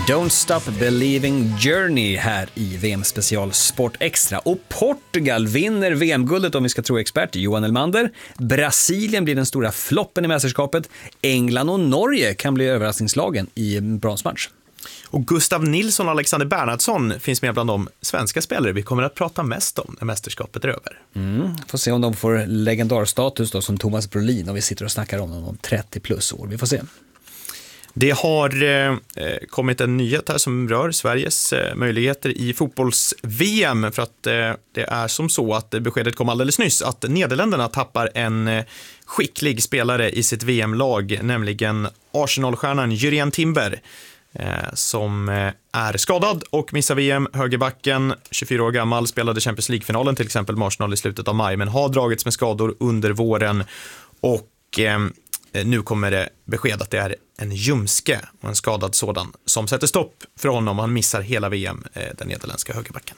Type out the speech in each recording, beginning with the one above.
Don't Stop Believing Journey här i VM-special Sport Extra. Och Portugal vinner VM-guldet om vi ska tro expert Johan Elmander. Brasilien blir den stora floppen i mästerskapet. England och Norge kan bli överraskningslagen i en bronsmatch. Och Gustav Nilsson och Alexander Bernhardsson finns med bland de svenska spelare vi kommer att prata mest om när mästerskapet är över. Får se om de får legendarstatus då, som Thomas Brolin, och vi sitter och snackar om dem om 30 plus år. Vi får se. Det har kommit en nyhet här som rör Sveriges möjligheter i fotbolls-VM, för att det är som så att beskedet kom alldeles nyss att Nederländerna tappar en skicklig spelare i sitt VM-lag, nämligen Arsenal-stjärnan Jurrien Timber, som är skadad och missar VM. Högerbacken, 24 år gammal, spelade Champions League-finalen till exempel med Arsenal i slutet av maj, men har dragits med skador under våren, och nu kommer det besked att det är en ljumske och en skadad sådan som sätter stopp för honom. Han missar hela VM, den nederländska högerbacken.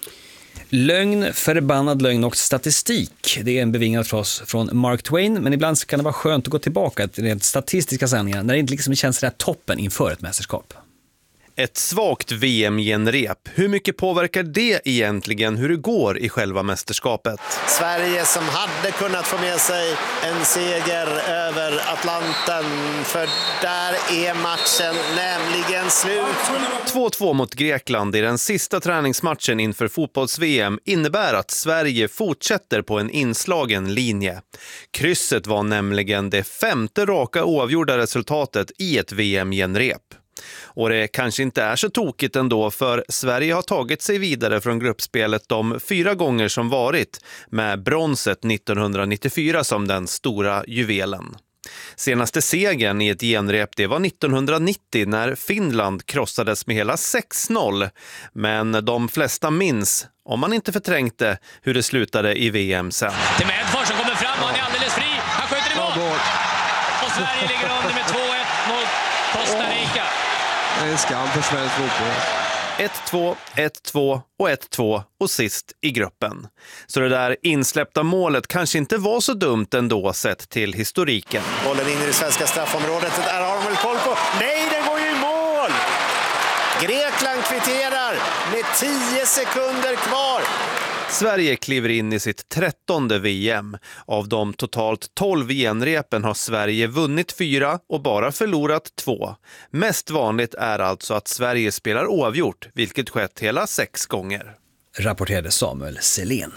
Lögn, förbannad lögn och statistik. Det är en bevingad fras från Mark Twain, men ibland kan det vara skönt att gå tillbaka till rent statistiska sanningar när det inte liksom känns där toppen inför ett mästerskap. Ett svagt VM-genrep. Hur mycket påverkar det egentligen hur det går i själva mästerskapet? Sverige som hade kunnat få med sig en seger över Atlanten, för där är matchen nämligen slut. 2-2 mot Grekland i den sista träningsmatchen inför fotbolls-VM innebär att Sverige fortsätter på en inslagen linje. Krysset var nämligen det 5:e raka oavgjorda resultatet i ett VM-genrep. Och det kanske inte är så tokigt ändå, för Sverige har tagit sig vidare från gruppspelet de 4 gånger som varit, med bronset 1994 som den stora juvelen. Senaste segern i ett genrep, det var 1990 när Finland krossades med hela 6-0. Men de flesta minns, om man inte förträngte, hur det slutade i VM sen. Till Medfors som kommer fram, han är alldeles fri, han skjuter i mål. Och Sverige ligger under med 2-1 mot Costa Rica. Det är en skam för svensk fotboll. 1-2, 1-2 och 1-2 och sist i gruppen. Så det där insläppta målet kanske inte var så dumt ändå sett till historiken. Bollen in i det svenska straffområdet, där har de väl koll på. Nej, den går ju i mål! Grekland kvitterar med 10 sekunder kvar. Sverige kliver in i sitt 13:e VM. Av de totalt 12 genrepen har Sverige vunnit 4 och bara förlorat 2. Mest vanligt är alltså att Sverige spelar oavgjort, vilket skett hela 6 gånger. Rapporterade Samuel Selén.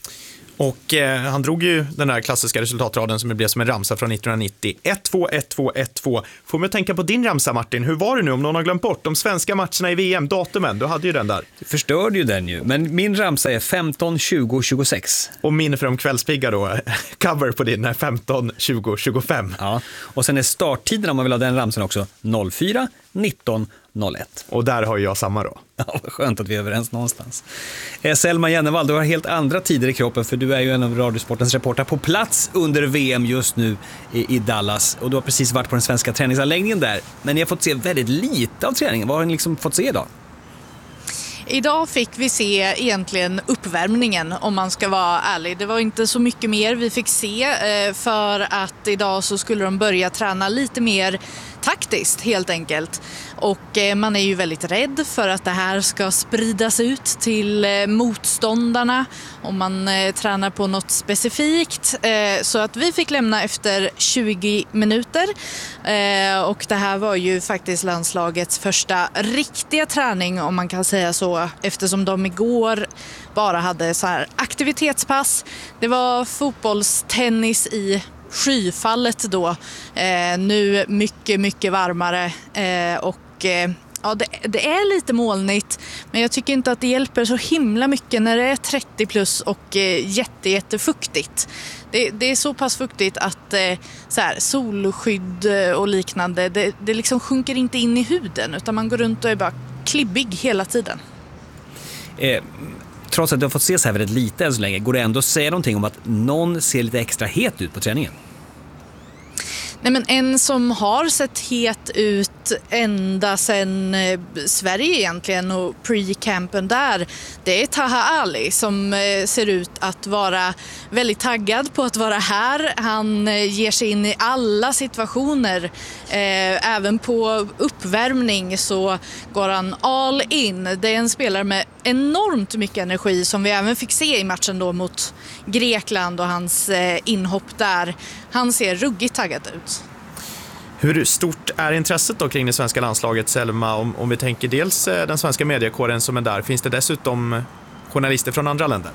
Och han drog ju den här klassiska resultatraden som blev som en ramsa från 1990. 1-2, 1-2, 1-2. Får man tänka på din ramsa, Martin. Hur var det nu om någon har glömt bort de svenska matcherna i VM, datumen? Du hade ju den där. Du förstörde ju den ju. Men min ramsa är 15, 20, 26. Och min för de kvällspigga då, cover på din är 15, 20, 25. Ja, och sen är starttiden, om man vill ha den ramsan också, 04, 19, 01. Och där har jag samma då. Ja, vad skönt att vi är överens någonstans. Selma Jennevall, du har helt andra tider i kroppen, för du är ju en av Radiosportens reporter på plats under VM just nu i Dallas. Och du har precis varit på den svenska träningsanläggningen där. Men ni har fått se väldigt lite av träningen. Vad har ni liksom fått se idag? Idag fick vi se egentligen uppvärmningen, om man ska vara ärlig. Det var inte så mycket mer vi fick se, för att idag så skulle de börja träna lite mer taktiskt helt enkelt. Och man är ju väldigt rädd för att det här ska spridas ut till motståndarna om man tränar på något specifikt. Så att vi fick lämna efter 20 minuter. Och det här var ju faktiskt landslagets första riktiga träning, om man kan säga så, eftersom de igår bara hade så här aktivitetspass. Det var fotbollstennis i skyfallet då. Nu mycket varmare, och ja, det är lite molnigt, men jag tycker inte att det hjälper så himla mycket när det är 30 plus och jättefuktigt. Det är så pass fuktigt att så här, solskydd och liknande, det liksom sjunker inte in i huden, utan man går runt och är bara klibbig hela tiden. Trots att du har fått se så här väldigt lite än så länge, går det ändå att säga någonting om att någon ser lite extra het ut på träningen? Nej, men en som har sett het ut ända sedan Sverige egentligen och pre-campen där, det är Taha Ali som ser ut att vara väldigt taggad på att vara här. Han ger sig in i alla situationer. Även på uppvärmning så går han all in. Det är en spelare med enormt mycket energi som vi även fick se i matchen då mot Grekland och hans inhopp där. Han ser ruggigt taggad ut. Hur stort är intresset då kring det svenska landslaget, Selma? Om vi tänker dels den svenska mediekåren som är där, finns det dessutom journalister från andra länder?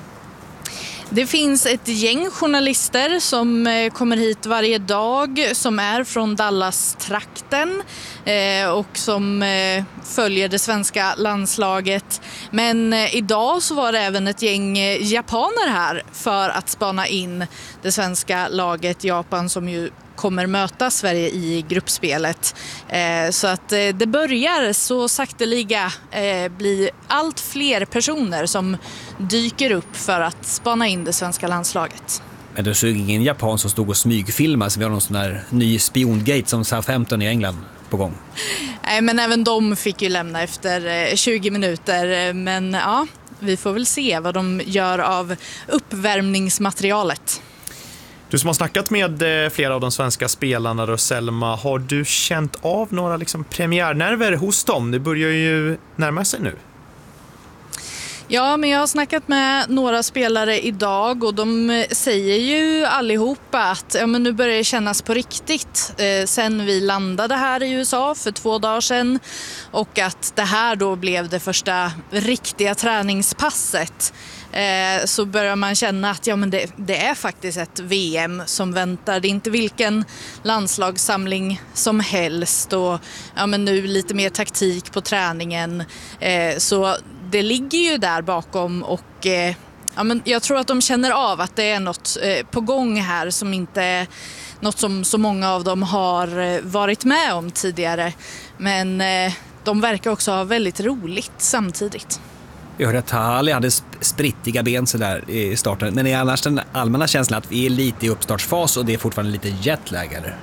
Det finns ett gäng journalister som kommer hit varje dag som är från Dallas-trakten och som följer det svenska landslaget. Men idag så var det även ett gäng japaner här för att spana in det svenska laget. Japan som ju kommer möta Sverige i gruppspelet. Så att det börjar så sakteliga bli allt fler personer som dyker upp för att spana in det svenska landslaget. Men du såg ingen japan som stod och smygfilmade, så vi har någon sån där ny spiongate som Southampton i England på gång. Nej, men även de fick ju lämna efter 20 minuter. Men ja, vi får väl se vad de gör av uppvärmningsmaterialet. Du som har snackat med flera av de svenska spelarna då, Selma, har du känt av några premiärnerver hos dem? Det börjar ju närma sig nu. Ja, men jag har snackat med några spelare idag och de säger ju allihopa att men nu börjar det kännas på riktigt sen vi landade här i USA för 2 dagar sedan, och att det här då blev det första riktiga träningspasset. Så börjar man känna att det är faktiskt ett VM som väntar. Det är inte vilken landslagssamling som helst, och nu lite mer taktik på träningen. Så det ligger ju där bakom, och jag tror att de känner av att det är något på gång här som inte är något som så många av dem har varit med om tidigare. Men de verkar också ha väldigt roligt samtidigt. Jag hörde att Tali hade sprittiga ben så där i starten, men är annars den allmänna känslan att vi är lite i uppstartsfas och det är fortfarande lite jetlag, eller?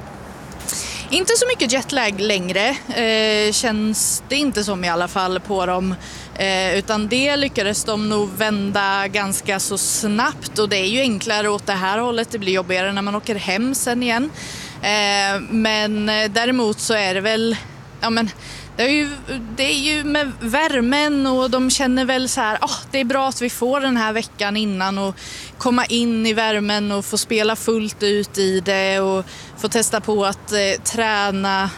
Inte så mycket jetlag längre, känns det inte som i alla fall på dem, utan det lyckades de nog vända ganska så snabbt, och det är ju enklare åt det här hållet, det blir jobbigare när man åker hem sen igen. Men däremot så är det väl, det är ju med värmen, och de känner väl så här, det är bra att vi får den här veckan innan och komma in i värmen och få spela fullt ut i det och få testa på att träna.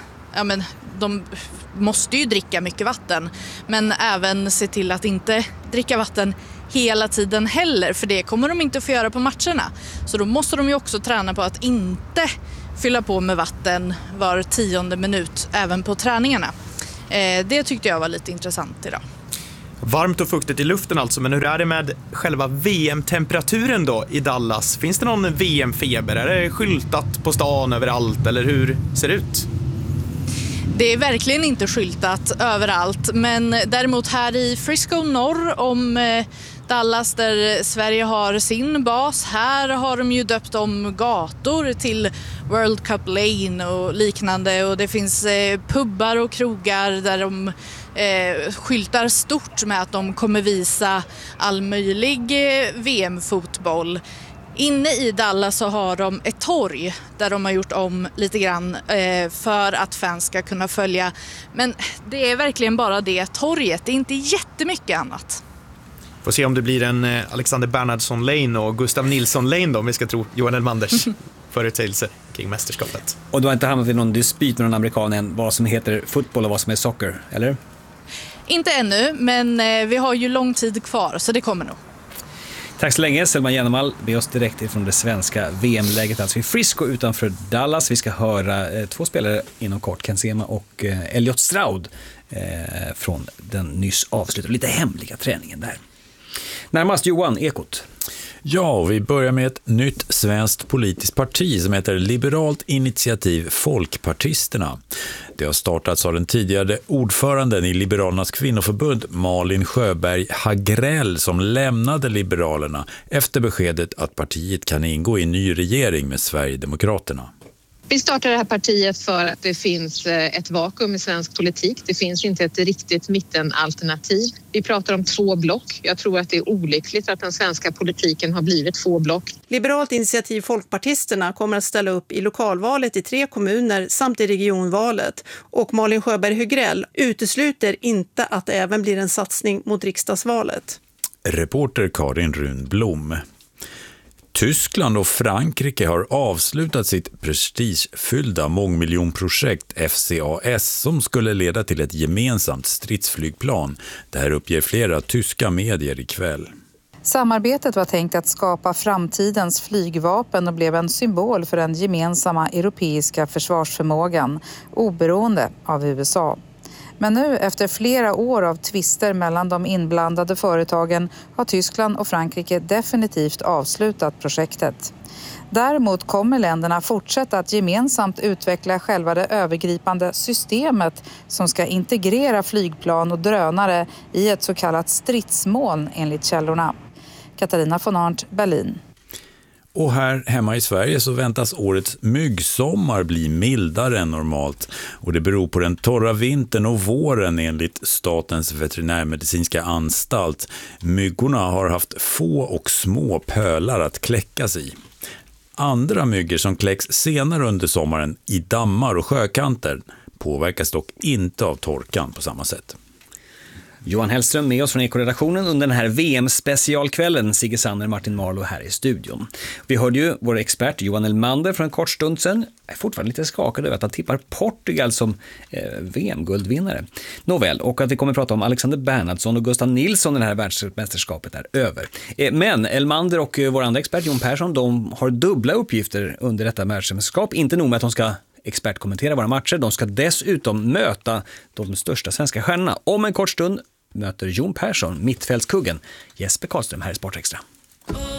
De måste ju dricka mycket vatten, men även se till att inte dricka vatten hela tiden heller, för det kommer de inte att få göra på matcherna. Så då måste de ju också träna på att inte fylla på med vatten var 10:e minut även på träningarna. Det tyckte jag var lite intressant idag. Varmt och fuktigt i luften alltså, men hur är det med själva VM-temperaturen då i Dallas? Finns det någon VM-feber? Är det skyltat på stan överallt, eller hur ser det ut? Det är verkligen inte skyltat överallt, men däremot här i Frisco norr om Dallas, där Sverige har sin bas, här har de ju döpt om gator till World Cup Lane och liknande, och det finns pubbar och krogar där de skyltar stort med att de kommer visa all möjlig VM-fotboll. Inne i Dallas så har de ett torg där de har gjort om lite grann för att fans ska kunna följa. Men det är verkligen bara det torget, det är inte jättemycket annat. Får se om det blir en Alexander Bernhardsson Lane och Gustav Nilsson Lane då, om vi ska tro Johan Elmanders förutsägelse kring mästerskapet. Och du har inte hamnat i någon dispyt med någon amerikan än vad som heter fotboll och vad som är soccer, eller? Inte ännu, men vi har ju lång tid kvar, så det kommer nog. Tack så länge, Selma Jänemall. Be oss direkt ifrån det svenska VM-läget, alltså i Frisco utanför Dallas. Vi ska höra 2 spelare inom kort, Ken Sema och Elliot Stroud från den nyss avslutade lite hemliga träningen där. Närmast Johan Ekot. Ja, vi börjar med ett nytt svenskt politiskt parti som heter Liberalt initiativ Folkpartisterna. Det har startats av den tidigare ordföranden i Liberalernas kvinnoförbund Malin Sjöberg Hagrell, som lämnade Liberalerna efter beskedet att partiet kan ingå i en ny regering med Sverigedemokraterna. Vi startar det här partiet för att det finns ett vakuum i svensk politik. Det finns inte ett riktigt mittenalternativ. Vi pratar om 2 block. Jag tror att det är olyckligt att den svenska politiken har blivit 2 block. Liberalt initiativ Folkpartisterna kommer att ställa upp i lokalvalet i 3 kommuner samt i regionvalet. Och Malin Sjöberg Högrell utesluter inte att det även blir en satsning mot riksdagsvalet. Reporter Karin Runblom. Tyskland och Frankrike har avslutat sitt prestigefyllda mångmiljonprojekt FCAS som skulle leda till ett gemensamt stridsflygplan. Det här uppger flera tyska medier ikväll. Samarbetet var tänkt att skapa framtidens flygvapen och blev en symbol för den gemensamma europeiska försvarsförmågan, oberoende av USA. Men nu efter flera år av tvister mellan de inblandade företagen har Tyskland och Frankrike definitivt avslutat projektet. Däremot kommer länderna fortsätta att gemensamt utveckla själva det övergripande systemet som ska integrera flygplan och drönare i ett så kallat stridsmoln enligt källorna. Katarina von Arndt, Berlin. Och här hemma i Sverige så väntas årets myggsommar bli mildare än normalt. Och det beror på den torra vintern och våren enligt Statens veterinärmedicinska anstalt. Myggorna har haft få och små pölar att kläckas i. Andra myggor som kläcks senare under sommaren i dammar och sjökanter påverkas dock inte av torkan på samma sätt. Johan Hellström med oss från Ekoredaktionen under den här VM-specialkvällen. Sigge Sanner, Martin Marlow här i studion. Vi hörde ju vår expert Johan Elmander för en kort stund sedan. Jag är fortfarande lite skakad över att han tippar Portugal som VM-guldvinnare. Nåväl, och att vi kommer att prata om Alexander Bernhardsson och Gustav Nilsson när det här världsmästerskapet är över. Men Elmander och vår andra expert Jon Persson, de har dubbla uppgifter under detta världsmästerskap. Inte nog med att de ska expertkommentera våra matcher. De ska dessutom möta de största svenska stjärnorna. Om en kort stund möter Jon Persson, mittfältskuggen Jesper Karlström här i Sportextra.